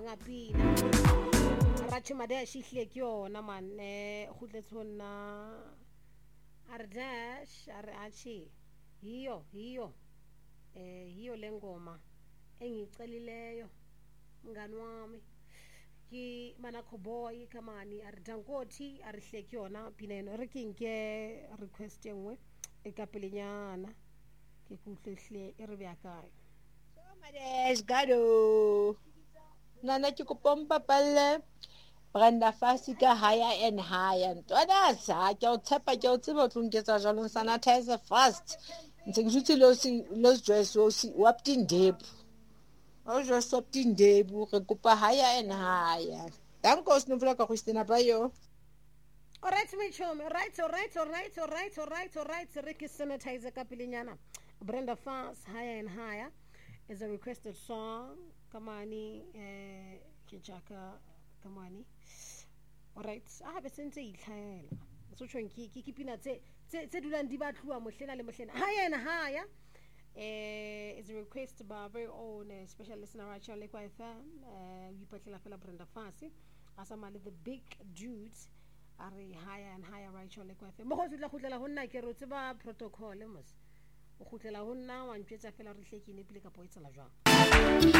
ngapina ratho madash ihle ke yona man go tletse go nna are dash are achi hiyo hiyo lengoma engicelileyo mngani wami ki manakho boy kamani are dankoti are hle ke yona pineno re ke nke request engwe e ka pelenyana ke kutlwe e re bya kae so madash gado nana ke kopompa palle Brenda Fassie ka higher and higher ntwana sa ke o tshepa ke o tseba o tlonketsa jalo sanitize fast ntse ke jutse los dress o si waptindebu o just waptindebu re kopa higher and higher danko snovula ka Christina bayo all right my chum right re ke sanitize ka pelenyana Brenda Fassie higher and higher is a requested song kamani ke chaka kamani all right be sentse itlhaela so tshweng ke pina tse dulang di batluwa mohlena le mohlena higher and higher is a request by our very own special listener right here on Lake FM we patlela fela Brenda Fassie asamale the big dudes are higher and higher right here on Lake FM mo go tla go nna ke re tseba protocol mos o khutlela ho nna wa ntwetsa fela re hlekine pele ka poetsela jwang